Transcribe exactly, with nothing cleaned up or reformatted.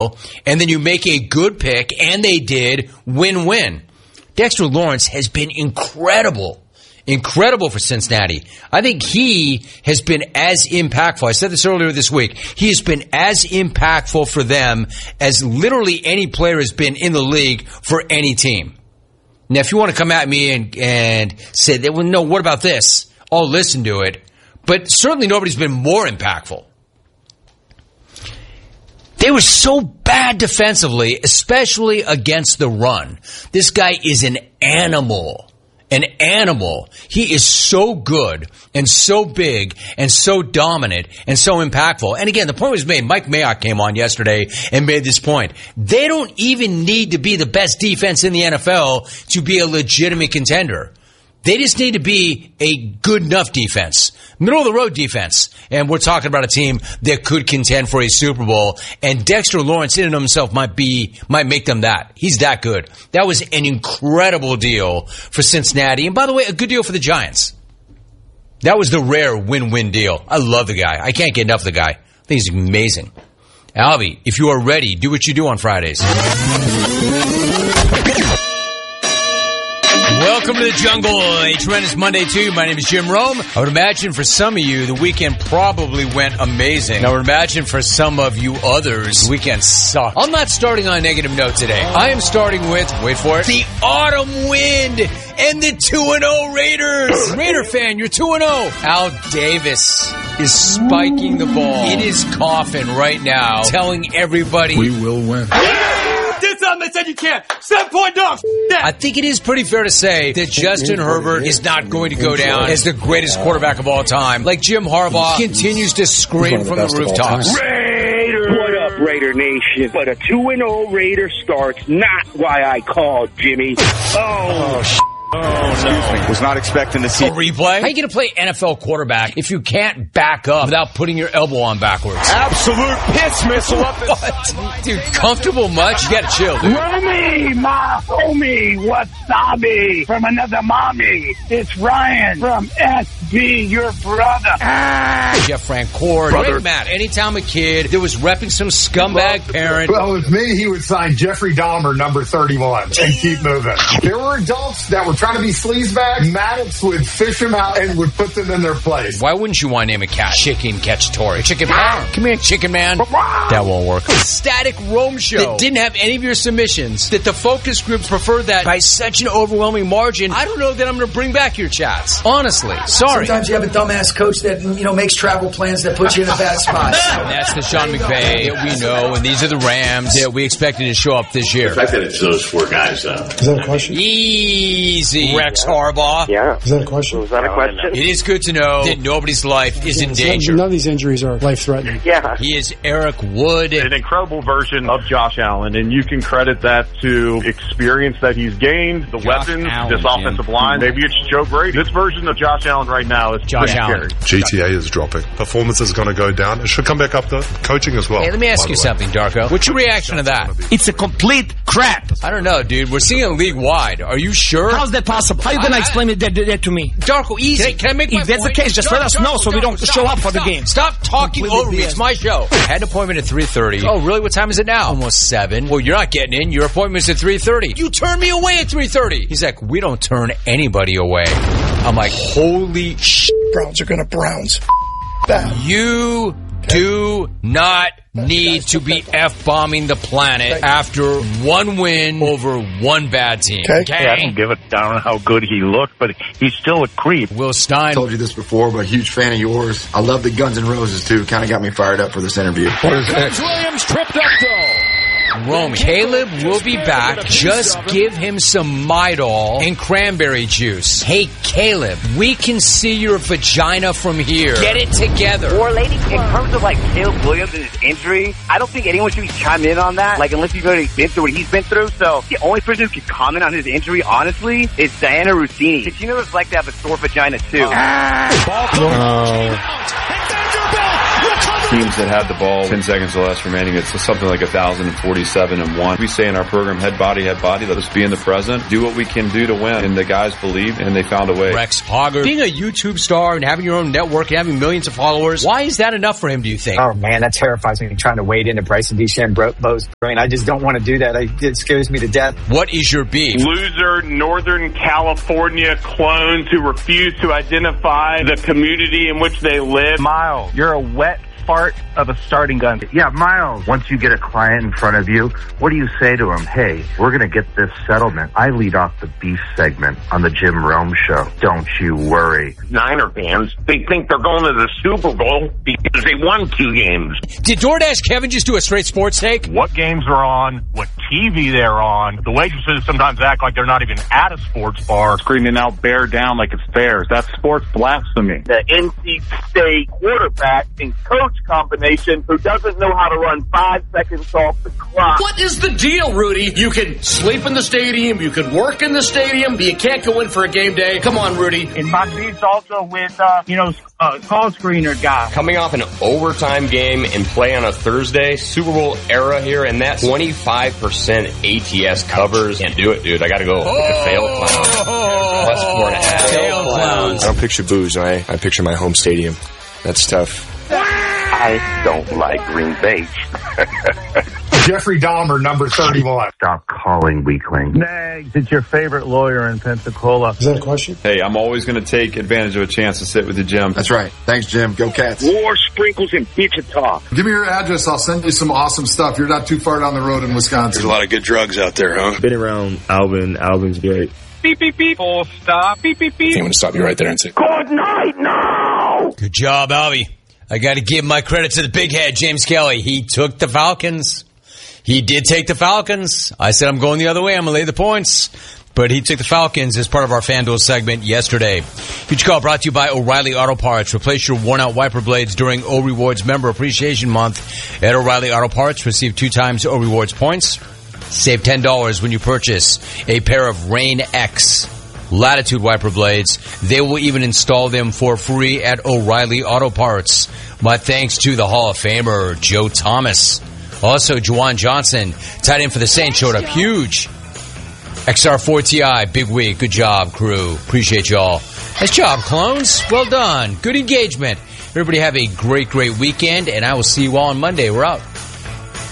and then you make a good pick, and they did, win-win. Dexter Lawrence has been incredible. Incredible for Cincinnati. I think he has been as impactful. I said this earlier this week. He has been as impactful for them as literally any player has been in the league for any team. Now, if you want to come at me and, and say, well, no, what about this? I'll listen to it. But certainly nobody's been more impactful. They were so bad defensively, especially against the run. This guy is an animal. An animal. He is so good and so big and so dominant and so impactful. And again, the point was made. Mike Mayock came on yesterday and made this point. They don't even need to be the best defense in the N F L to be a legitimate contender. They just need to be a good enough defense, middle of the road defense. And we're talking about a team that could contend for a Super Bowl. And Dexter Lawrence in and of himself might be, might make them that. He's that good. That was an incredible deal for Cincinnati. And by the way, a good deal for the Giants. That was the rare win-win deal. I love the guy. I can't get enough of the guy. I think he's amazing. Albie, if you are ready, do what you do on Fridays. Welcome to the jungle. A tremendous Monday, too. My name is Jim Rome. I would imagine for some of you, the weekend probably went amazing. I would imagine for some of you others, the weekend sucked. I'm not starting on a negative note today. I am starting with, wait for it, the autumn wind and the two and oh Raiders. Raider fan, you're two and oh. Al Davis is spiking the ball. It is coughing right now, telling everybody, we will win. Did something that said you can't. Seven point dogs. I think it is pretty fair to say that Justin Herbert is not going to go down as the greatest quarterback of all time. Like Jim Harbaugh continues to scream from the rooftops. Raiders! What up, Raider Nation? But a two and oh Raider start's not why I called, Jimmy. Oh, sh- Oh, no. Was not expecting to see a replay. How are you going to play N F L quarterback if you can't back up without putting your elbow on backwards? Absolute piss missile up the What? Dude, comfortable much? You got to chill, dude. Remy, my homie, wasabi from another mommy. It's Ryan from S B, your brother. Ah. Jeff Francoeur. Brother. Matt, anytime a kid that was repping some scumbag parent. Well, with me, he would sign Jeffrey Dahmer, number thirty-one, and keep moving. There were adults that were trying to be sleazebags. Maddox would fish them out and would put them in their place. Why wouldn't you want to name a cat Chicken Cacciatore? Chicken Power. Come here, Chicken Man. That won't work. A static Rome show that didn't have any of your submissions, that the focus group preferred that by such an overwhelming margin. I don't know that I'm going to bring back your chats. Honestly. Sorry. Sometimes you have a dumbass coach that, you know, makes travel plans that put you in a bad spot. And that's the Sean McVay that we know, and these are the Rams that we expected to show up this year. The fact that it's those four guys, though. Is that a question? Easy. Rex Harbaugh. Yeah. Is that a question? Was that a question? It is good to know that nobody's life is in danger. None of these injuries are life-threatening. Yeah. He is Eric Wood. An incredible version of Josh Allen, and you can credit that to experience that he's gained, the Josh weapons, Allen, this offensive Jim. line. Maybe it's Joe Brady. This version of Josh Allen right now is Josh Allen. G T A is dropping. Performance is going to go down. It should come back up, though. Coaching as well. Hey, let me ask you something, Darko. What's your reaction to that? It's a complete crap. I don't know, dude. We're seeing it league-wide. Are you sure? How's that possible? How are you going to explain it that, that to me? Darko, easy. Can I, can I make my If that's point? the case, just Darko, let us Darko, know so we don't Darko, show up stop, for the stop. game. Stop talking Completely over me. B S. It's my show. I had an appointment at three thirty. Oh, really? What time is it now? Almost seven. Well, you're not getting in. Your appointment's at three thirty. You turned me away at three thirty. He's like, we don't turn anybody away. I'm like, holy shit. Browns are going to Browns. Bad. You do not need to be F-bombing the planet after one win over one bad team. Okay. Hey, I don't give a darn how good he looked, but he's still a creep. Will Stein. I told you this before, but a huge fan of yours. I love the Guns N' Roses, too. Kind of got me fired up for this interview. What is that? Williams tripped up, though. Roman. Caleb will be back. Just give him some Midol and cranberry juice. Hey, Caleb, we can see your vagina from here. Get it together. Or, lady, in terms of, like, Caleb Williams and his injury, I don't think anyone should be chiming in on that, like, unless you've already been through what he's been through. So, the only person who can comment on his injury, honestly, is Diana Russini. Because you know what it's like to have a sore vagina, too. Ball Oh. And Vanderbilt will cover teams that had the ball ten seconds or less remaining, it's something like one thousand forty-seven and one. We say in our program, head body, head body, let us be in the present, do what we can do to win. And the guys believed, and they found a way. Rex Hogger, being a YouTube star and having your own network and having millions of followers, why is that enough for him, do you think? Oh, man, that terrifies me, trying to wade into Bryson DeChambeau's brain. I just don't want to do that. I, it scares me to death. What is your beef? Loser Northern California clones who refuse to identify the community in which they live. Miles, you're a wet fart of a starting gun. Yeah, Miles, once you get a client in front of you, what do you say to him? Hey, we're going to get this settlement. I lead off the beef segment on the Jim Rome show. Don't you worry. Niner fans, they think they're going to the Super Bowl because they won two games. Did DoorDash Kevin just do a straight sports take? What games are on, what T V they're on. The waitresses sometimes act like they're not even at a sports bar. Screaming out bear down like it's theirs. That's sports blasphemy. The N C State quarterback and coach combination who doesn't know how to run five seconds off the clock. What is the deal, Rudy? You can sleep in the stadium, you can work in the stadium, but you can't go in for a game day. Come on, Rudy. And my beef's also with, uh, you know, uh, call screener guy. Coming off an overtime game and play on a Thursday, Super Bowl era here, and that twenty-five percent A T S covers. Can't do it, dude. I gotta go. Oh, Pick a fail clown. Plus four and a half. Fail clowns. I don't picture booze, I, I picture my home stadium. That's tough. I don't like Green Bay. Jeffrey Dahmer, number thirty-one. Stop calling weakling. Nags, it's your favorite lawyer in Pensacola. Is that a question? Hey, I'm always going to take advantage of a chance to sit with you, Jim. That's right. Thanks, Jim. Go Cats. War sprinkles in Wichita. Give me your address. I'll send you some awesome stuff. You're not too far down the road in Wisconsin. There's a lot of good drugs out there, huh? Been around Alvin. Alvin's great. Beep, beep, beep. Full stop. Beep, beep, beep. I'm going to stop you right there and say, Good night now. Good job, Albie. I got to give my credit to the big head, James Kelly. He took the Falcons. He did take the Falcons. I said I'm going the other way. I'm going to lay the points. But he took the Falcons as part of our FanDuel segment yesterday. Huge call brought to you by O'Reilly Auto Parts. Replace your worn-out wiper blades during O Rewards Member Appreciation Month at O'Reilly Auto Parts. Receive two times O Rewards points. Save ten dollars when you purchase a pair of Rain X Latitude wiper blades. They will even install them for free at O'Reilly Auto Parts. My thanks to the Hall of Famer, Joe Thomas. Also, Juwan Johnson, tight end for the Saints, showed up huge. X R four T I, big week. Good job, crew. Appreciate y'all. Nice job, clones. Well done. Good engagement. Everybody have a great, great weekend, and I will see you all on Monday. We're out.